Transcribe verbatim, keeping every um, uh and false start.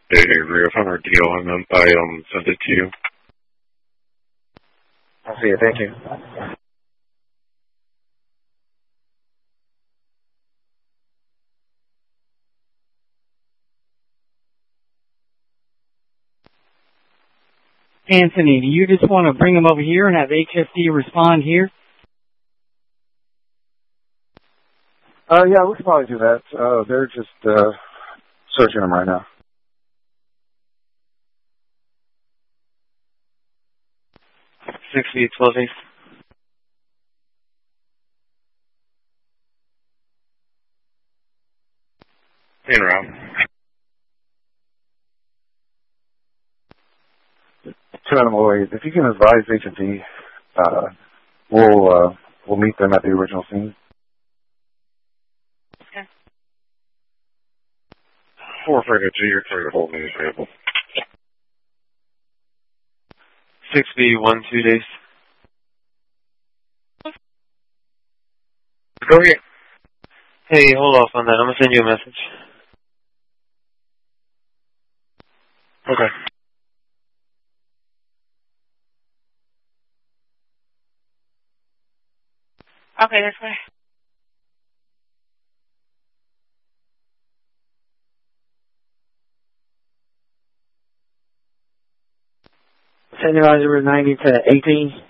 Hey, Rio, I found our deal and then I um sent it to you. I see it. Thank you. Anthony, do you just want to bring them over here and have H S D respond here? Uh, yeah, we can probably do that. Uh, they're just uh, searching them right now. six feet, twelve feet. In route. Two animal ways. If you can advise H and D, uh, we'll uh, we'll meet them at the original scene. Okay. Four Franco G, you're clear to hold me available. six B, one, two days. Go ahead. Hey, hold off on that. I'm going to send you a message. Okay. Okay, that's fine. Send your ninety to eighteen.